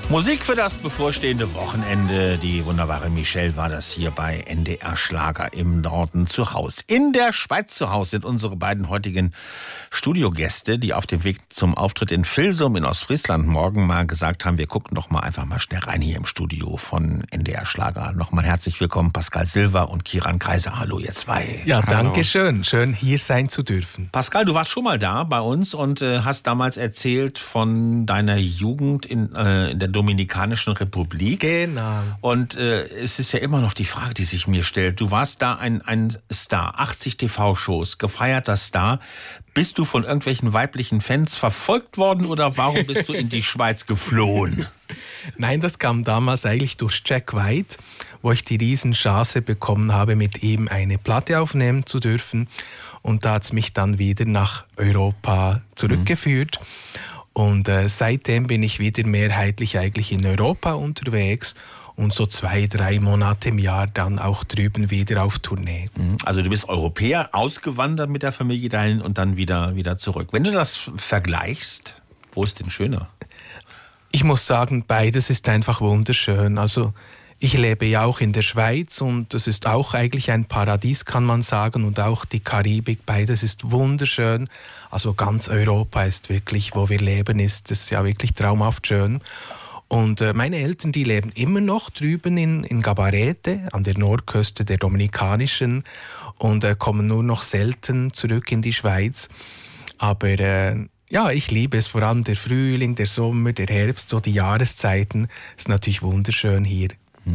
Musik für das bevorstehende Wochenende. Die wunderbare Michelle war das hier bei NDR Schlager im Norden zu Hause. In der Schweiz zu Hause sind unsere beiden heutigen Studiogäste, die auf dem Weg zum Auftritt in Vilsum in Ostfriesland morgen mal gesagt haben, wir gucken doch mal einfach mal schnell rein hier im Studio von NDR Schlager. Nochmal herzlich willkommen, Pascal Silva und Kieran Kaiser. Hallo, ihr zwei. Ja, danke schön. Schön, hier sein zu dürfen. Pascal, du warst schon mal da bei uns und hast damals erzählt von deiner Jugend in der Dominikanischen Republik. Genau. Und es ist ja immer noch die Frage, die sich mir stellt. Du warst da ein Star, 80 TV-Shows, gefeierter Star. Bist du von irgendwelchen weiblichen Fans verfolgt worden oder warum bist du in die Schweiz geflohen? Nein, das kam damals eigentlich durch Jack White, wo ich die Riesenchance bekommen habe, mit ihm eine Platte aufnehmen zu dürfen. Und da hat es mich dann wieder nach Europa zurückgeführt. Und seitdem bin ich wieder mehrheitlich eigentlich in Europa unterwegs und so 2-3 Monate im Jahr dann auch drüben wieder auf Tournee. Also du bist Europäer, ausgewandert mit der Familie dahin und dann wieder zurück. Wenn du das vergleichst, wo ist denn schöner? Ich muss sagen, beides ist einfach wunderschön. Also ich lebe ja auch in der Schweiz und das ist auch eigentlich ein Paradies, kann man sagen, und auch die Karibik, beides ist wunderschön. Also ganz Europa ist wirklich, wo wir leben, ist es ja wirklich traumhaft schön. Und meine Eltern, die leben immer noch drüben in Gabarete, an der Nordküste der Dominikanischen und kommen nur noch selten zurück in die Schweiz. Aber ja, ich liebe es, vor allem der Frühling, der Sommer, der Herbst, so die Jahreszeiten, ist natürlich wunderschön hier.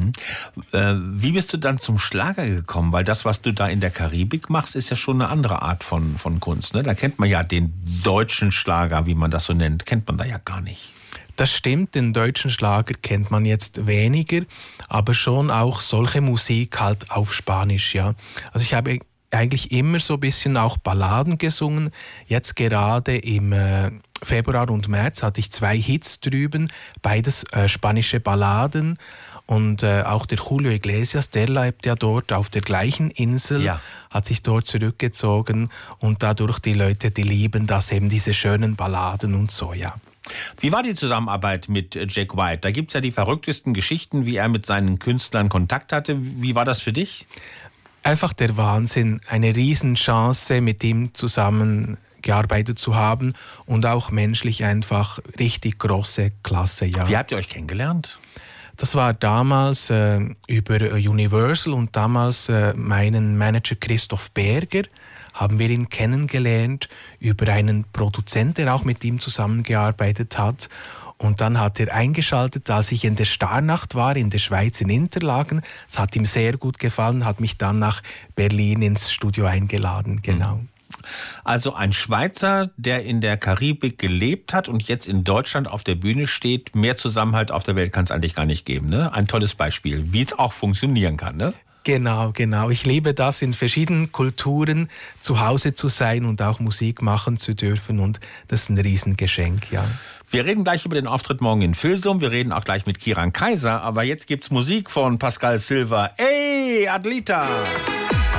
Wie bist du dann zum Schlager gekommen? Weil das, was du da in der Karibik machst, ist ja schon eine andere Art von Kunst. Ne? Da kennt man ja den deutschen Schlager, wie man das so nennt, kennt man da ja gar nicht. Das stimmt, den deutschen Schlager kennt man jetzt weniger, aber schon auch solche Musik halt auf Spanisch, ja. Also ich habe eigentlich immer so ein bisschen auch Balladen gesungen. Jetzt gerade im Februar und März hatte ich 2 Hits drüben, beides spanische Balladen. Und auch der Julio Iglesias, der lebt ja dort auf der gleichen Insel, ja, hat sich dort zurückgezogen und dadurch die Leute, die lieben das eben, diese schönen Balladen und so, ja. Wie war die Zusammenarbeit mit Jack White? Da gibt es ja die verrücktesten Geschichten, wie er mit seinen Künstlern Kontakt hatte. Wie war das für dich? Einfach der Wahnsinn, eine Riesenchance, mit ihm zusammengearbeitet zu haben und auch menschlich einfach richtig große Klasse, ja. Wie habt ihr euch kennengelernt? Das war damals über Universal und damals meinen Manager Christoph Berger haben wir ihn kennengelernt über einen Produzent, der auch mit ihm zusammengearbeitet hat. Und dann hat er eingeschaltet, als ich in der Starnacht war, in der Schweiz, in Interlaken. Es hat ihm sehr gut gefallen, hat mich dann nach Berlin ins Studio eingeladen, genau. Also ein Schweizer, der in der Karibik gelebt hat und jetzt in Deutschland auf der Bühne steht. Mehr Zusammenhalt auf der Welt kann es eigentlich gar nicht geben. Ne? Ein tolles Beispiel, wie es auch funktionieren kann. Ne? Genau. Ich liebe das, in verschiedenen Kulturen zu Hause zu sein und auch Musik machen zu dürfen. Und das ist ein Riesengeschenk, ja. Wir reden gleich über den Auftritt morgen in Vilsum. Wir reden auch gleich mit Kieran Kaiser. Aber jetzt gibt's Musik von Pascal Silva. Ey, Adlita!